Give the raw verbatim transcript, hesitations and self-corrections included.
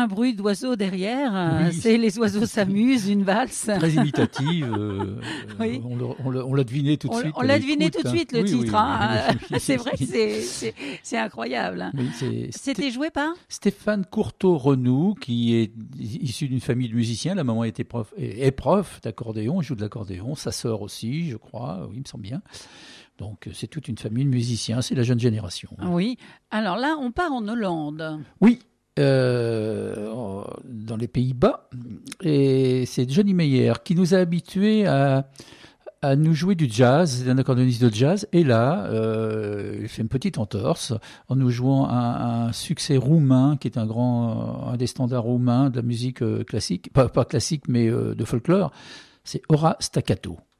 un bruit d'oiseaux derrière. Oui. C'est les oiseaux s'amusent, une valse. Très imitative. Euh, Oui. on, le- on, le- on l'a deviné tout de On, suite. on à l'a deviné l'écoute, tout de hein. suite, le Oui, titre. oui, hein. oui, oui. C'est vrai que c'est, c'est, c'est incroyable. hein. Oui, c'est- C'était joué par Stéphane Courteau-Renou, qui est issu d'une famille de musiciens. La maman était prof, est est prof d'accordéon, joue de l'accordéon. Sa sœur aussi, je crois, oui, il me semble bien. Donc, c'est toute une famille de musiciens. C'est la jeune génération. Oui. Alors là, on part en Hollande. Oui, euh, dans les Pays-Bas. Et c'est Johnny Meyer qui nous a habitués à, à nous jouer du jazz. C'est un accordéoniste de jazz. Et là, euh, il fait une petite entorse en nous jouant un, un succès roumain qui est un grand, un des standards roumains de la musique classique. Pas, pas classique, mais euh, de folklore. C'est Ora Staccato.